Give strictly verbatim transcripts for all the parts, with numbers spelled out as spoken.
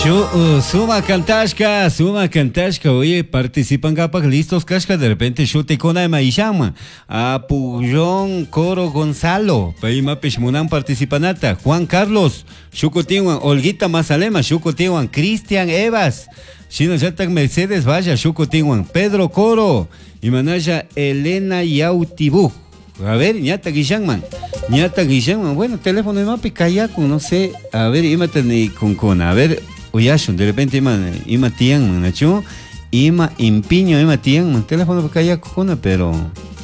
Yo, uh, suma cantashka, suma cantashka, oye, participan capas listos casca, de repente chute con la maishama, a Pujón, Coro Gonzalo, Paima Peshmunan participanata, Juan Carlos, Chucotiwan, Olguita Mazalema, Chucotiwan, Cristian Evas, Chino Yatak Mercedes Vaya, Chucotiwan, Pedro Coro, y Manaya Elena Yautibu. A ver, ñata Guillanman, ñata Guillanman, bueno, teléfono de mapi Kayaku, no sé, a ver, imate ni con con, a ver. Oyashun, de repente ima ima tiang nacho, ima impiño ima tiang, teléfono para kaya cojona, pero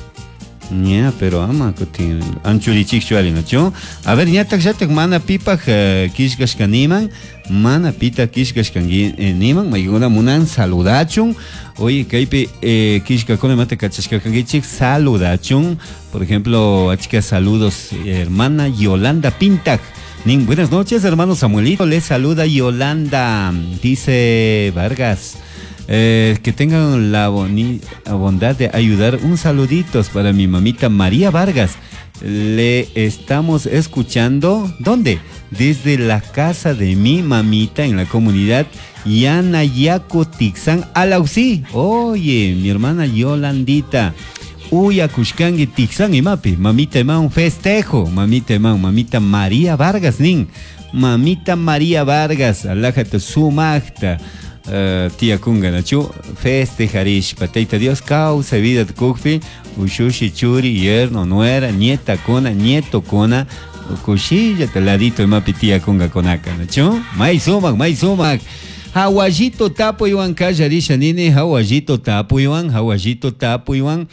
ña, pero ama cotin anchuri chixuali nacho. A ver, ña tak jatak mana pipa kishkash kaniman, mana pita kishkash kaniman, maiguna munan saludachun. Oye, kaipe eh, kishka kone mate kachashka kangichik saludachun. Por ejemplo, a chica saludos hermana Yolanda Pintac. Buenas noches, hermano Samuelito. Les saluda Yolanda. Dice Vargas. Eh, que tengan la bondad de ayudar. Un saluditos para mi mamita María Vargas. Le estamos escuchando. ¿Dónde? Desde la casa de mi mamita en la comunidad Yanayaco Tixán Alausí. Oye, mi hermana Yolandita. Uy, a Kushkangi Tixán y Mapi, mamita ema un festejo, mamita ema, mamita María Vargas, nin, mamita María Vargas, alájate su magta, uh, tía Kunga, nachu, festejarish, pateita Dios, causa vida de Kukfi, Ushushi Churi, yerno, nuera, nieta Kona, nieto Kona, Kushilla, teladito y Mapi, tía Kunga Konaka, nachu, mai sumak, mai sumak. Hawajito tapo iwan kajarisha nini, hawajito tapo iwan, hawajito tapo iwan.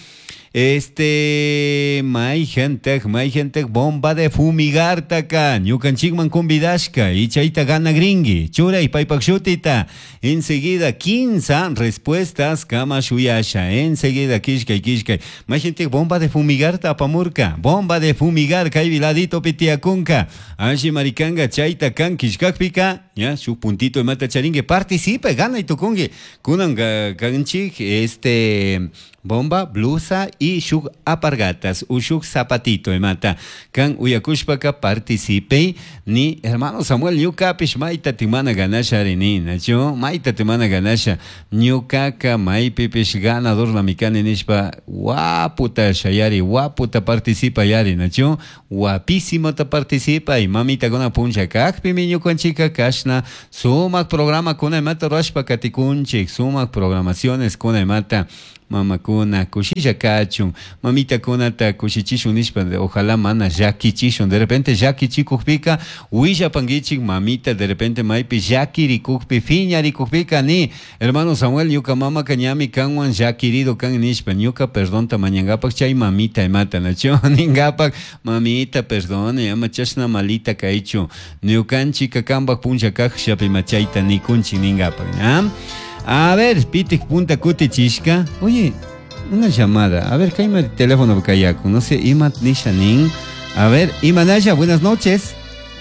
Este, may gente, may gente, bomba de fumigar taka, ñukan chigman convidashka, y chaita gana gringi, chura y paipakshutita, enseguida quince respuestas, kama shuyasha, enseguida kishkay, kishkay, may gente, bomba de fumigar tapamurka, bomba de fumigar, kay viladito pitiakunka, anshi marikanga, chaita kan, kishkakpika, ya, su puntito de mata charingue, participe, gana y tukungi, kunan ganchik, este, bomba, blusa y shuk apargatas, ushuk zapatito de mata. Kan uyakushpaka participe ni hermano Samuel Nyukapish maita timana ganasha rini, nacho, maita timana ganasha, Nyukaka maipipish ganador la mikane nishpa, guaputa shayari, guaputa participa yari, nacho, guapísimo ta participa y mamita gona puncha kakpi mi nyukanchika kashna, sumak programa kuna mata rashpa katikunchik, sumak programaciones kuna mata. Mama kuna kushilla kachun, mamita kuna ta kushichishun nishpa, ojalá mana yakichishun, de repente yakichikukpika, huilla pangichik mamita, de repente maipi yakirikukpi, fiñarikukpika ni, hermano Samuel, ñuka mama kanyami kanwan yakirido kan nishpa, ñuka perdón tamañangapak chay mamita emata, nacho, ningapak, mamita perdón, ama chashna malita kaichu, ñukanchika kambak puncha kak shapi machaita ni kunchi ningapak, ¿ah? A ver, pitik punta kuti chishka. Oye, una llamada. A ver, caime el teléfono kayaku. No sé, Imat Nishanin. A ver, Imanaya, buenas noches.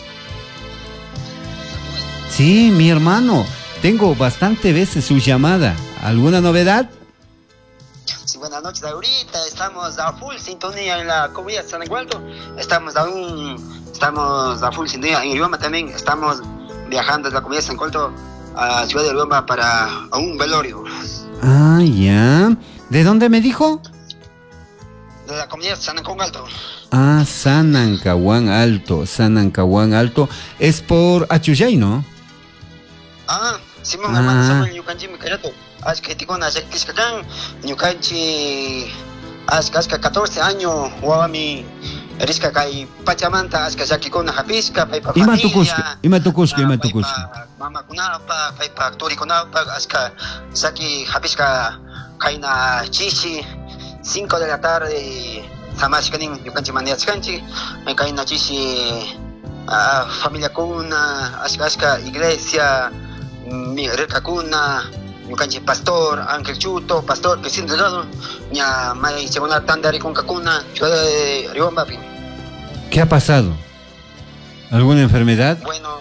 Sí, mi hermano. Tengo bastante veces su llamada. ¿Alguna novedad? Sí, buenas noches. Ahorita estamos a full sintonía en la comunidad de San Egualdo. Estamos a un, estamos a full sintonía en Riobamba también. Estamos viajando desde la comunidad de San Egualdo a Ciudad de Riobamba para a un velorio. Ah, ya. ¿De dónde me dijo? De la comunidad de Sanancahuán Alto. Ah, Sanancahuán Alto, Sanancahuán Alto. Es por Achuyay, ¿no? Ah, sí, mi hermano Samuel Yukanchi me callato. Haz que ticona, haz que escacán, Yukanchi, haz que catorce años, guami. Erisca kai Pachamanta, haz que ya que con una japisca, paipa familia. Ima tukushka, ima tukushka, ima tukushka. Mama kunapa, paipa actori kunapa, haz que saki japisca kaina chichi, cinco de la tarde, samashkanin, yukanchi maniachkanchi, me kaina chichi, familia kuna, haz que haz que iglesia, mi rica kuna. Yukanchi pastor, Ángel Chuto, pastor, presidente de lado, ña mai segunda tanda con Cacuna, ciudad de Riobamba. ¿Qué ha pasado? ¿Alguna enfermedad? Bueno,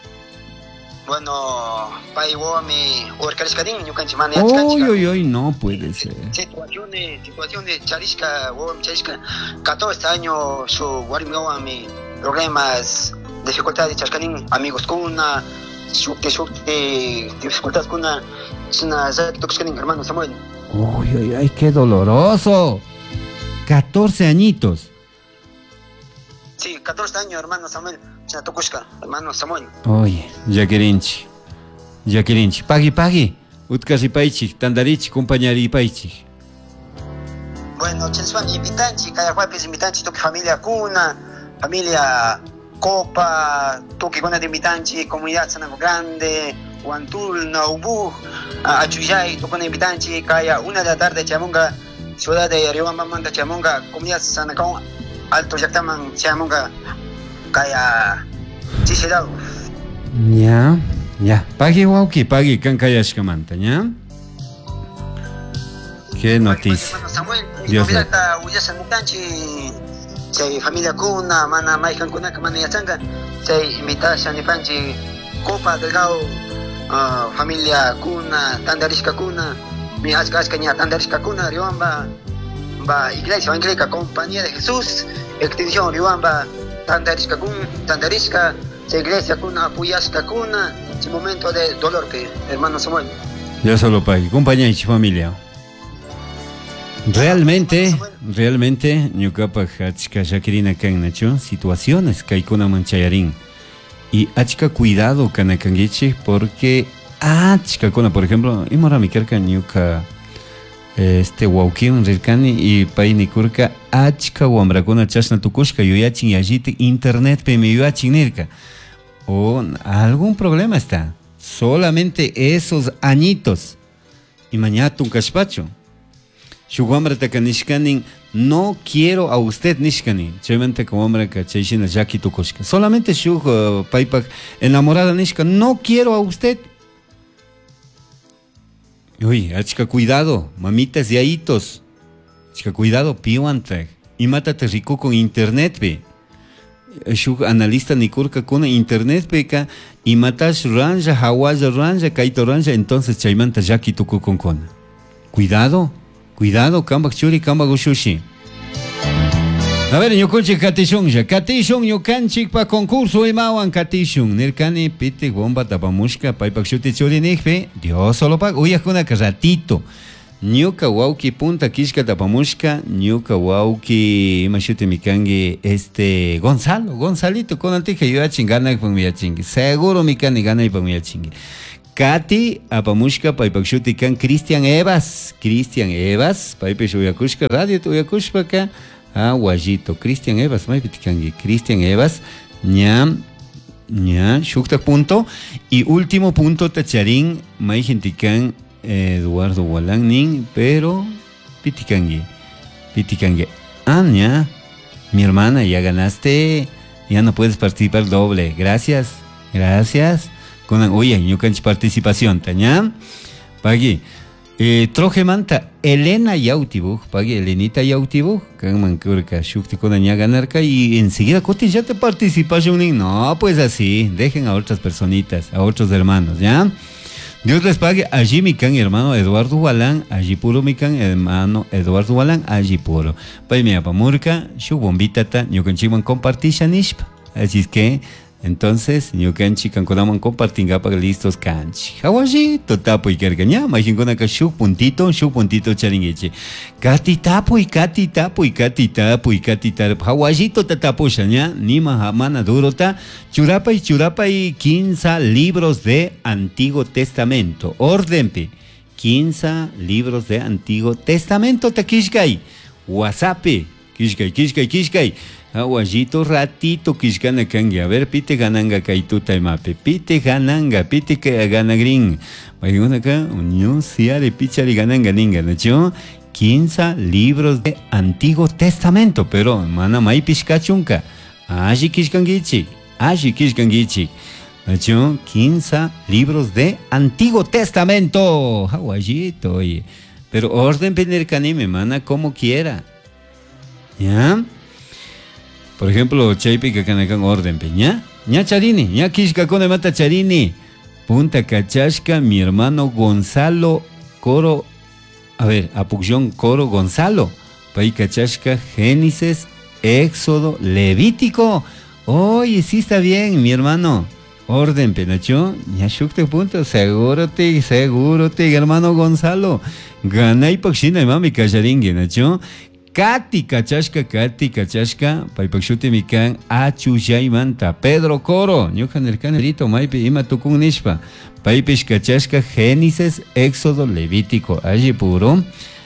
bueno, pai mi orcariscadín, yukanchi mani. Uy, uy, uy, no puede ser. Situaciones, situaciones, charisca, woam charisca, catorce años, su guarimi mi problemas, dificultades, chascanín, amigos kuna. shukte shukte dificultad kuna sina zaki tokushkanin hermano Samuel. Uy, uy, ay, qué doloroso. catorce añitos. Sí, catorce años, hermano Samuel. Sina tokushka, hermano Samuel. Oye, Yaquirinchi. Yaquirinchi. Pagui, pagui. Utkasi paichi, tandarichi, compañari paichi. Bueno, Chensuan invitanchi, kaya guapes invitanchi, toque familia Cuna, familia Copa, toque con de invitanchi, comunidad Sanamo Grande, Huantul, Naubu, Achuyay, toque con invitanchi, kaya una de la tarde, Chamonga, ciudad de Riobamba, Manta, Chamonga, comunidad Sanacón, Alto Yactaman, Chamonga, kaya Chisedao. Ya, ya. Pagui, wauki, pagui, kankayashkamanta, ya. Qué noticia. Hermano Samuel, Dios mira esta Uyasan Mutanchi, se familia Cuna, mana Maikan Kuna, que mana Yachanga, se invita a Shanipanchi, Copa Delgado, uh, familia Cuna, Tandarishka Cuna, mi Asca Ascaña, Tandarishka Cuna, Riobamba, va iglesia evangélica Compañía de Jesús, extensión Riobamba, Tandarishka Cuna, Tandarishka, se iglesia Cuna, Apuyashka Cuna, ese momento de dolor que hermano Samuel. Ya solo pagui, compañía y familia. Realmente, realmente, ñukapak achka shakirina kan nacho, situaciones que hay con manchayarín. Y achka cuidado kanakangichi porque achka kuna, por ejemplo, imora mi kerka ñuka este waukiwan rirkani y paini kurka achka wambrakuna chashna tukushka yuyachin yalliti internet pe me yuyachin nirka. O algún problema está. Solamente esos añitos. Y mañana un caspacho. Shuguambra takanishkanin, no quiero a usted nishkani. Chevante como que chayshina jaki tukushka. Solamente shug uh, paipak enamorada nishka, no quiero a usted. Uy, achka cuidado, mamitas de aitos. Achka cuidado, piwantag. Y mátate rico con internet, ve. Shug analista nikurka con internet, peka. Y matas ranja, hawaja ranja, kaito ranja, entonces chaymanta jaki tukukon kona. Cuidado. Cuidado, kambak churi, kambak ushushi. A ver, ñukunchik katishun ya. Katishun ñukanchik pa concurso imawan katishun. Nirkani piti bomba tapamushka paipak shuti churi nikpe. Dios solo pak. Uyakuna ka ratito. Ñuka wauki punta kishka tapamushka. Ñuka wauki ima shuti mikangi este Gonzalo. Gonzalito con antija yuyachin gana y pamiyachingi. Seguro mikani gana y pamiyachingi. Katy, apamushka, paipakshuti kan Cristian Evas. Cristian Evas, paipesh uyakushka, radio uyakushpaka. Ah, guayito. Cristian Evas, maipitikangi. Cristian Evas, ñam, ña, shukta punto. Y último punto, tacharín, maijentikan Eduardo Gualanin, pero pitikangi. Pitikangi. Ah, ña, mi hermana, ya ganaste. Ya no puedes participar doble. Gracias, gracias. Con oye, yo canch participación, taña. Pagui. Eh, troje manta Elena Yautibug, pagui Elenita Yautibug, kan mancurca, shukti con aña ganarca y enseguida Coti ya te participas un no, pues así, dejen a otras personitas, a otros hermanos, ¿ya? Dios les pague, allí mi can hermano Eduardo Gualán, allí puro mi can hermano Eduardo Gualán, allí puro. Pai mi apamurca, shu bombita ta, yo canchiman compartishanishpa, así es que entonces, yo canchi canconaman compartinga para listos canchi. Hawaji, totapo y cargaña, majingona ka shuk puntito, shuk puntito charingeche. Kati tapo y kati tapo y kati tapo y kati tapo. Hawaji tatapo shanya, nima hamana durota, churapa y churapa y quince libros de Antiguo Testamento. Ordenpe, quince libros de Antiguo Testamento takishkai. WhatsApp, kishkai, kishkai, kishkai. Aguajito ratito kishkana kangi. A ver, pite gananga kaituta imape. Pite gananga, pite ganagrin. Vayan acá, unión, siare, pichari gananga ninga, ¿no? quince libros de Antiguo Testamento. Pero, mana mai pishkachunka. Aji kishkangichi. Aji kishkangichi. ¿No? quince libros de Antiguo Testamento. Aguajito, oye. Pero orden pener canime, mana como quiera. ¿Ya? Por ejemplo, chaypi que canacan orden peña, ña charini, ña kishka con mata charini, punta cachashka, mi hermano Gonzalo Coro, a ver, apucción Coro Gonzalo, pai cachashka, Génesis, Éxodo, Levítico. Oye, sí está bien, mi hermano, orden, penacho, ya shukte punto, seguro te, seguro te, hermano Gonzalo. Ganay pakshina mami kajaringue, nacho. Kati kachashka, Kati kachashka, paipakshuti mikan, achuyay manta, Pedro Coro, ñukan el canerito, maipe, ima tukun nishpa, paipish kachashka, Génesis, Éxodo, Levítico, allí puro,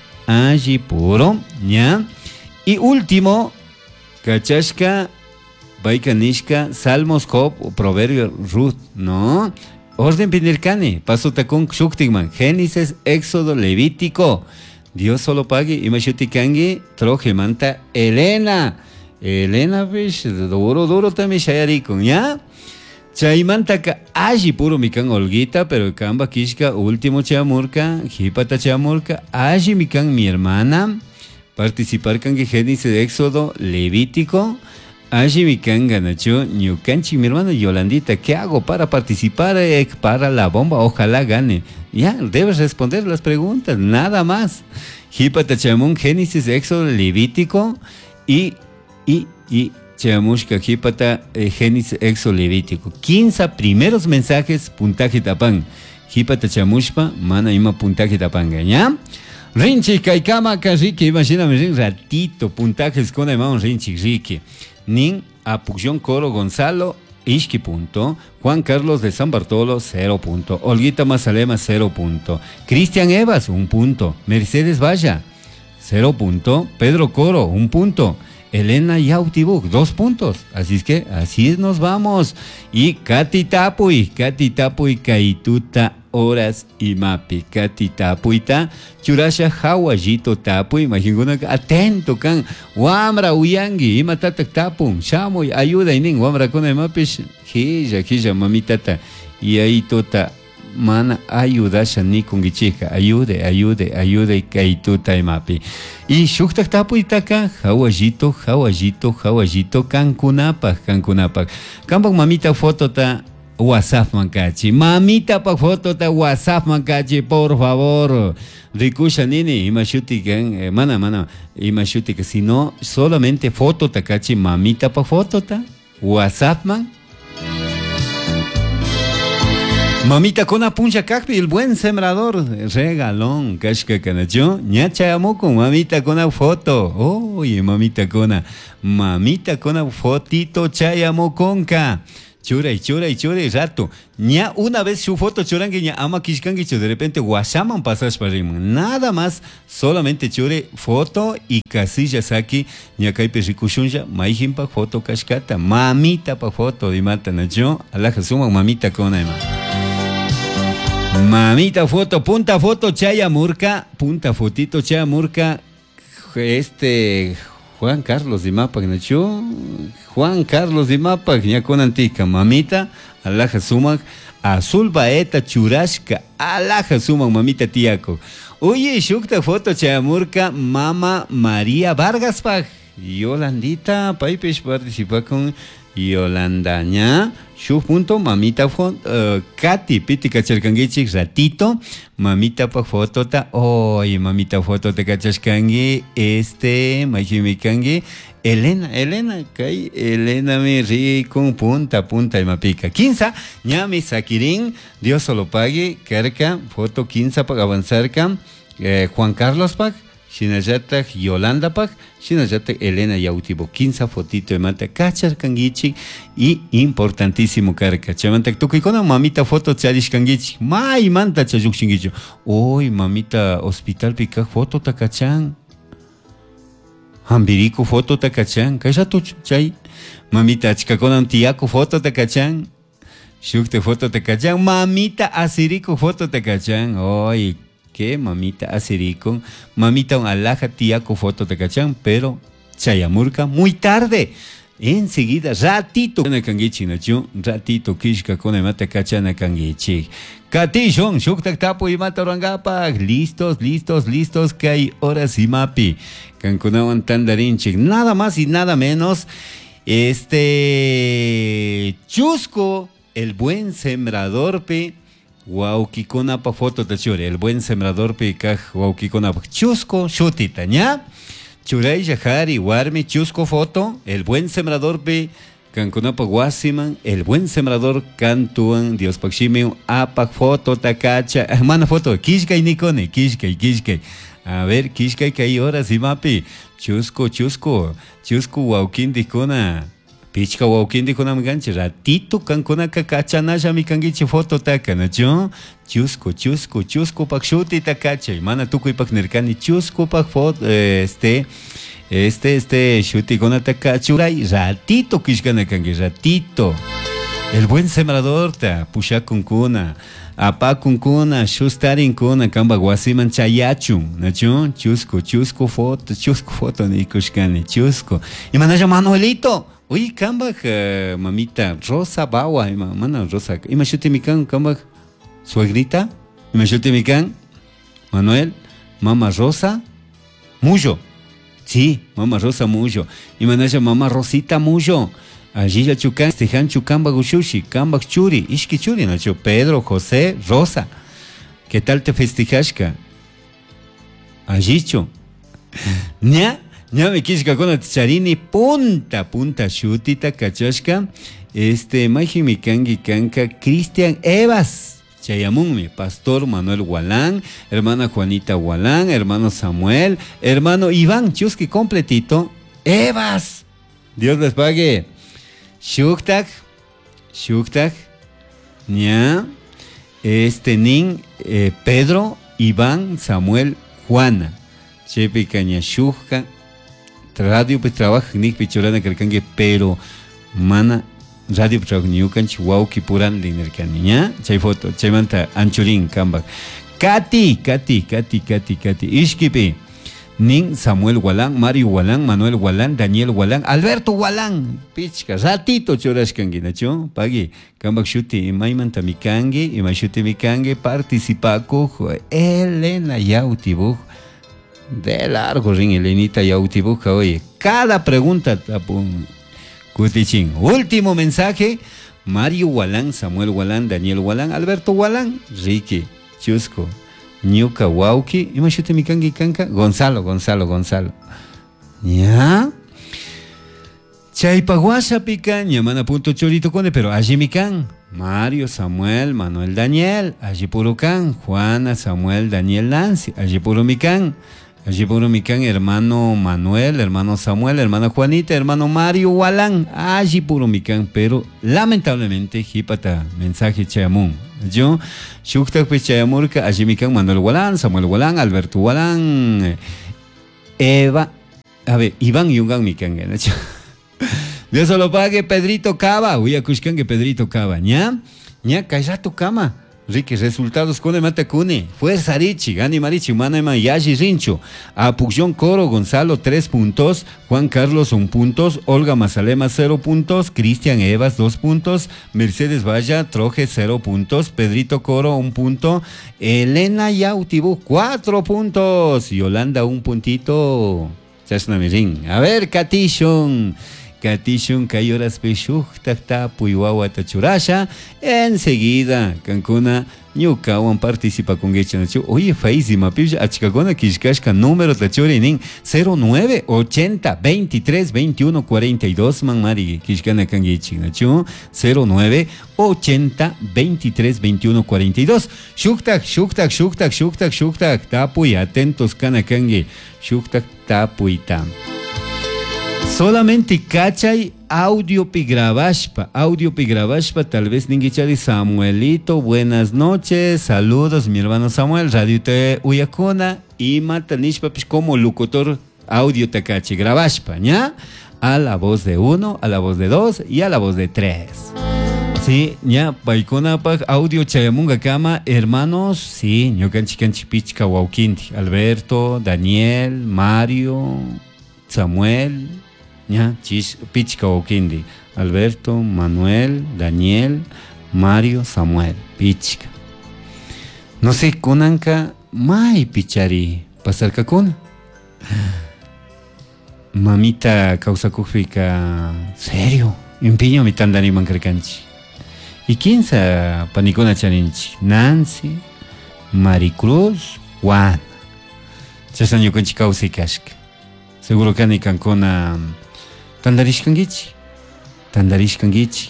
allí puro, ¿ya? Y último, kachashka, Baikanishka, Salmos, Job, Proverbio, Ruth, ¿no? Orden pinirkani, paso takun shuktigman, Génesis, Éxodo, Levítico. Dios solo pague, imashutikangi, troje manta, Elena. Elena, pues, duro, duro también shayarikon, ¿ya? Chaymanta ka aji puro mikan Olguita, pero kamba kishka, último chamurka, hipata chamurka, aji mikan mi hermana, participar kangi Génesis, Éxodo, Levítico. Aji mi kanga nacho, ñukanchi, mi hermano Yolandita, ¿qué hago para participar eh, para la bomba? Ojalá gane. Ya, debes responder las preguntas, nada más. Hipata chamun, Génesis, Éxodo, Levítico y, y, y, chamushka, hipata, eh, Génesis, Éxodo, Levítico. quince primeros mensajes, puntaje tapan. Hipata chamushpa, mana ima puntaje tapanga, ¿ya? Rinchi, kaikama, kajiki, imagíname, rin ratito, puntajes con hermano Rinchi, Riki. Nin Apución Coro Gonzalo, Ishki punto. Juan Carlos de San Bartolo, cero punto. Olguita Mazalema, cero punto. Cristian Evas, un punto. Mercedes Valla, cero punto. Pedro Coro, un punto. Elena Yautibuk, dos puntos. Así es que así nos vamos. Y Kati Tapuy, Kati Tapuy, Kaituta Horas y Mapi. Kati Tapuita, Churasha Hawajito Tapuy, imagínate, atento kan. Wamra Uyangi, Imatatak Tapun, Shamoy, ayuda inin, Wamra con el Mapish, Hija, Hija, Mamitata. Y ahí tota. Mana ayuda shani kungichika, ayude, ayude, ayude, kaituta imapi. Y shuktak tapu itaka, hawajito, hawajito, hawajito, kankunapak, kankunapak. Kampak mamita foto ta WhatsApp mankachi. Mamita pa foto ta WhatsApp mankachi, por favor. Rikusha nini, imashuti kan, eh, mana, mana, imashuti que si no, solamente foto ta kachi, mamita pa foto ta WhatsApp man. Mamita con puncha cacpi, el buen sembrador, regalón, kashka canacho, ñacha con mamita con foto, oye, mamita con mamita con fotito, chayamo conca, chura y chura y chura y rato, ña una vez su foto churangue ña ama kishkangicho, de repente guasaman pasas para nada más, solamente chure foto y casillas aquí, ña kaipe rikushunja, maijin pa foto kashkata, mamita pa foto, di mata nacho, alaja suma mamita con ema. Mamita foto, punta foto, chaya murca, punta fotito, chaya murca, este, Juan Carlos de Mapa, ¿no? Juan Carlos de Mapa, ya con antica, mamita, alaja sumak, azul baeta, churashka, alaja sumak, mamita tiaco. Oye, shukta foto, chaya murca, mama María Vargas, pa, Yolandita, paipesh participa con Yolandaña. Shu punto, mamita fon, uh, Kati, piti kacharkangichik ratito, mamita pa foto ta, oye, mamita foto te kachashkangi, este, majimikangi, Elena, Elena, kai, Elena me ri con punta, punta y mapica. quince, ñami sakirin, Dios solo pague, carca, foto quince para avanzar, eh, Juan Carlos Pac, Shinayatak Yolanda Pak, Shinayatak Elena Yautibo, quince fotito de mata, cachar kangichi y importantísimo carca. Chamantak tukikona mamita foto charish kangichi, mai manta chayuk shingicho. Oy, mamita hospital pika foto takachan. Hambiriku foto takachan, kayato chay. Mamita chikakona tiaku foto takachan. Shukte foto takachan, mamita asiriku foto takachan. Oy, que mamita asiricon, mamita un alaja tiaco foto de cachán, pero chayamurka muy tarde. Enseguida, ratito, na kangichi nachu, ratito kishka con el mata cachana kangichi. Katishon, shuktak tapo y mata orangapa, listos, listos, listos, que hay horas y mapi. Cancunawan tandarinchik, nada más y nada menos. Este Chusco, el buen sembrador, pe. Huauquiconapa foto tachure, el buen sembrador picaj, Huauquiconapa, chusco, shutita, ¿ya? Churay Yahari, Warmi, chusco foto, el buen sembrador pe, Canconapa Guasiman, el buen sembrador cantuan, Dios Paximeo, apak foto tacacha, hermana foto, kishkay nikone, kishkay, kishkay. A ver, kishkay que hay horas y mapi, chusco, chusco, chusco, waukin dikona, pichka waukin dikona miganche, ratito cancona cacacha, nasha mi cangichi foto taca, nacho, chusco, chusco, chusco, pak shuti tacacha, mana tuco y pak nercani, chusco, pak foto, este, Este, este, shuti con ataca churay, ratito kishkana kangi, ratito. El buen sembrador ta, pusha kunkuna, apa kunkuna, shustarin kuna, kamba guasiman chayachun, nacho, chusco, chusco foto, chusco foto ni kushkani, chusco. Y manaya Manuelito, uy, kamba, uh, mamita, Rosa Bawa, ima, mana Rosa, ima shuti mikan, kamba, suegrita, ima shuti mikan, Manuel, mama Rosa, Muyo. Sí, mamá Rosa Muyo. Y manaya mamá Rosita Muyo. Allí ya chucan, estejan chucamba gushushi, cambak churi, ishki churi, nacho, Pedro, José, Rosa. ¿Qué tal te festejashka? Allí cho. Ña, ña me kishka con charini, punta, punta, shutita, cachashka. Este, maji mi kangi kanka, Cristian Evas. Chayamunmi, Pastor Manuel Gualán, hermana Juanita Gualán, hermano Samuel, hermano Iván Chusky completito, Evas, Dios les pague, Shuktak, Shuktak, ña, este nin, eh, Pedro, Iván, Samuel, Juana, Chepe Caña Shukka, radio pues trabaja, Nick Pichorana Carcangue, pero mana, radio Pragniukan, Chihuahua, Puran, Linercaniña, Chay foto, Chaymanta, Anchurin, Kambak. Kati, Kati, Kati, Kati, Kati, Ishkipi, Nin, Samuel Gualán, Mario Gualán, Manuel Gualán, Daniel Gualán, Alberto Gualán, Pichka, ratito Chorashkangi, Nacho, Pagi, Kambak Shuti, Maimanta Mikangi, Imashuti Mikangi, participaco, Elena Yautibuj, de largo ring, Elenita Yautibuj, oye, cada pregunta, tapun. Cutichin. Último mensaje. Mario Gualán, Samuel Gualán, Daniel Gualán, Alberto Gualán, Ricky, Chusco, Ñuka Wauki, Imashute Mikangi Kanka, Gonzalo, Gonzalo, Gonzalo. ¿Ya? Chaypaguasha pican, Yamana punto chorito cone, pero allí mican. Mario, Samuel, Manuel, Daniel, allí puro can, Juana, Samuel, Daniel, Nancy, allí puro mican. Allí por mi can, hermano Manuel, hermano Samuel, hermana Juanita, hermano Mario Gualán, allí por mi can, pero lamentablemente, hipata, mensaje chayamun. Yo, shuktak pe chayamurka, allí mi can, Manuel Gualán, Samuel Gualán, Alberto Gualán, Eva, a ver, Iván Yungan mi can, Dios solo pague, Pedrito Cava, uy, acushkan que Pedrito Cava, ña, ña, calla tu cama. Ricky, resultados con el Matacune, Fuerza Richi, Gani Marichi, Manema Yashi Rincho, Apuxión Coro, Gonzalo tres puntos, Juan Carlos un puntos, Olga Mazalema cero puntos, Cristian Evas dos puntos, Mercedes Valla, Troje cero puntos, Pedrito Coro un punto, Elena Yautibu cuatro puntos, Yolanda un puntito, Chasnamirin. A ver, Catishon. Catishun Kayoras Peshuj Takta Puyuawa Tachurasha. Enseguida, Cancuna, Ñukawan participa con Gechanachu. Oye, Faisima Pish, Achikagona Kishkashka, número Tachurinin cero nueve ochenta veintitrés veintiuno cuarenta y dos, Manmari Kishkana Kangechinachu cero nueve ochenta veintitrés veintiuno cuarenta y dos. Shuktak, Shuktak, Shuktak, Shuktak, Shuktak, Tapuy, atentos Kanakangi, Shuktak Tapuitam. Solamente cachay audio pigravashpa, audio pigravashpa, tal vez ninguichari Samuelito, buenas noches, saludos mi hermano Samuel, Radio Te Uyacona, y matanishpa como locutor audio te cachi gravashpa, ¿ya? A la voz de uno, a la voz de dos y a la voz de tres. Sí, ya, paikona audio chayamunga kama, hermanos, sí, ñocanchi canchi pichka waukinti, Alberto, Daniel, Mario, Samuel, ya, chis, pichka waukinti, Alberto, Manuel, Daniel, Mario, Samuel, pichka. No sé, kunanka, mai pichari, pasarka kuna. Mamita causa kufika, serio, empiño mi tandani mancarcanchi. ¿Y quién sa panicona chaninchi? Nancy, Maricruz, Juan. Chasaño con chicao si kashk. Seguro que ni cancona tandarishkangichi. Ña, Juan Carlos, Alberto, Daniel, Mario, Samuel, Alberto, Manuel, Daniel, Mario, Samuel, pichka. No sé, kunanka, mai pichari, pasarka kuna. Mamita causa kufika, serio, empiño mi tandani mancarcanchi. ¿Y quién sa panicona chaninchi? Nancy, Maricruz, Juan. Chasaño con chicao si kashk. Seguro que ni cancona tandarishkangichi. tandarishkangichi.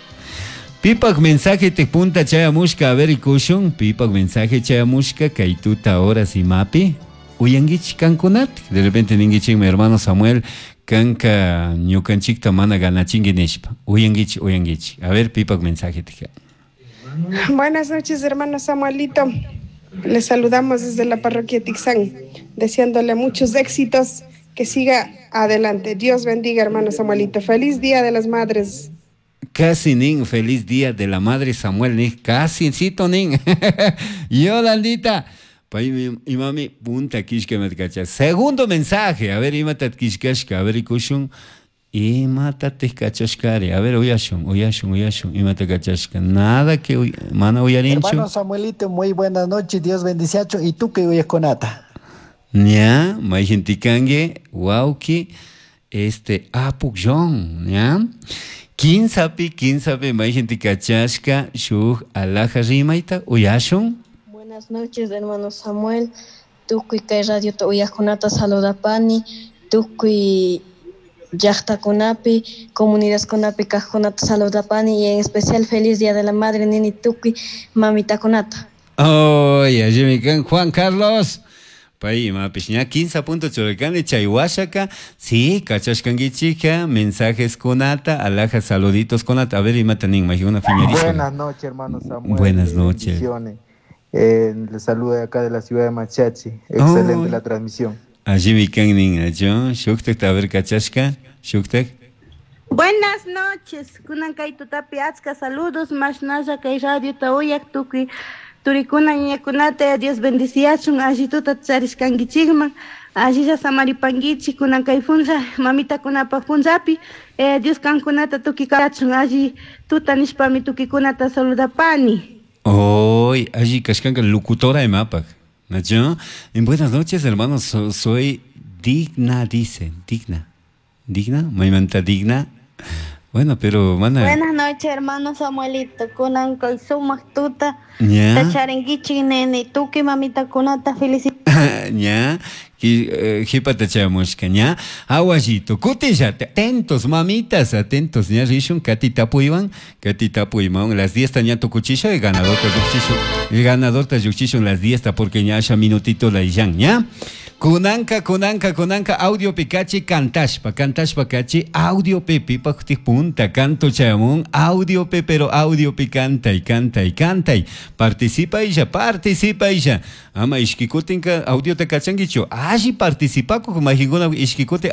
Pipak mensaje te punta chayamushka a ver ikushun. Pipak mensaje chayamushka kaituta horas y mapi. Uyangichi kankunat. De repente ningichi mi hermano Samuel kanka ñukanchikta mana ganachingi nishpa. Uyangichi, uyangichi. A ver, pipak mensaje te. Buenas noches, hermano Samuelito. Les saludamos desde la parroquia Tixán, deseándole muchos éxitos, que siga adelante. Dios bendiga, hermano Samuelito. Feliz Día de las Madres. Casi nin, feliz Día de la Madre Samuel, nin, casi cito nin. Yolandita. Pai mi mami punta kishka matkacha. Segundo mensaje, a ver, imatat kishkashka, a ver, ikushun. Imatat kachashkari, a ver, uyashun, uyashun, uyashun, imatat kachashka. Nada que uy, mana uyarincho. Hermano Samuelito, muy buenas noches, Dios bendiceacho. ¿Y tú qué huyes con ata? Nya, may hintikange, wauki, este, apukjon, nya. Quinzapi, quinzapi, may hintikachashka, shuk, alaja rimaita, uyashun. Buenas noches, hermano Samuel. Tukui kay radio to uyakunata saludapani. Tukui Yachta Kunapi, comunidades Kunapi, Kajonata saludapani y en especial feliz Día de la Madre, Nini Tukui, Mamita Kunata. Oh, ya me can Juan Carlos. Pai, ma piña quince puntos chorecane chayhuashaka. Sí, cachashkangi chica, mensajes Kunata, alaja saluditos Kunata. A ver, y matanin, una fiñerita. Buenas noches, hermano Samuel. Buenas noches. Eh, le saludo de acá de la ciudad de Machachi. Excelente oh. la transmisión. Allí mi canin, yo, shuktek, a ver, cachashka, shuktek. Buenas noches, kunankay tutapi atzka saludos, mashnaya kay radio tauyak tuki, turikuna ñakunata, Dios bendiciachun, allí tuta tsarishkangichigman, allí ya samaripangichi, kunankay funza, mamita kunapa funzapi, eh, Dios kankunata tuki kachun, allí tuta nishpami tuki kunata saludapani. Hoy, allí kashkanka locutora de mapak. ¿No? En buenas noches, hermanos, so, soy digna, dice, digna, digna, maimanta digna. Bueno, pero mana. Buenas noches, hermano Samuelito, kunanka y sumak tuta, tacharengichi nene, tuki mamita kunata felicita. Ya, que hipa tachamushka, ya, aguajito, kutilla, atentos, mamitas, atentos, ya, rishun, kati tapuivan, kati tapuivan, las diez taña tu cuchillo, el ganador ta yuchicho, el ganador ta yuchicho en las diez, porque ya haya minutito la yan, ya. Kunanka, kunanka, kunanka, audio picachi, cantashpa, cantashpa cachi, audio pepi, pakti punta, canto chamón, audio pe, pero audio pi canta y canta y canta y participa ella, participa ella. Ama ishkikutinka, audio te cachangicho, allí participa, como majiguna ishkikute,